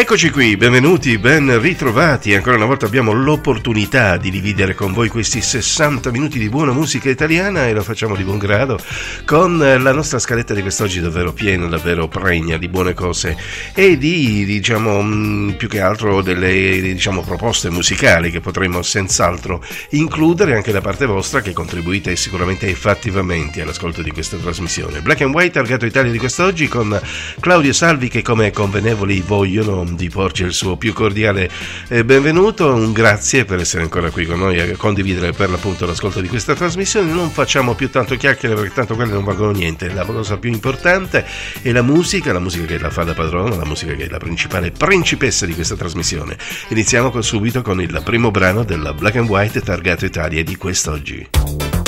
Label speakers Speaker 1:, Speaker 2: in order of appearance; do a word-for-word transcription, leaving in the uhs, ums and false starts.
Speaker 1: Eccoci qui, benvenuti, ben ritrovati. Ancora una volta abbiamo l'opportunità di dividere con voi questi sessanta minuti di buona musica italiana e lo facciamo di buon grado con la nostra scaletta di quest'oggi davvero piena, davvero pregna di buone cose e di, diciamo, più che altro delle, diciamo, proposte musicali che potremo senz'altro includere anche da parte vostra, che contribuite sicuramente fattivamente all'ascolto di questa trasmissione. Black and White, Targato Italia di quest'oggi con Claudio Salvi, che come convenevoli vogliono di porge il suo più cordiale eh, benvenuto. Un grazie per essere ancora qui con noi a condividere per l'appunto l'ascolto di questa trasmissione. Non facciamo più tanto chiacchiere perché tanto quelle non valgono niente. La cosa più importante è la musica, la musica che la fa da padrona, la musica che è la principale principessa di questa trasmissione. Iniziamo con, subito con il primo brano della Black and White Targato Italia di quest'oggi.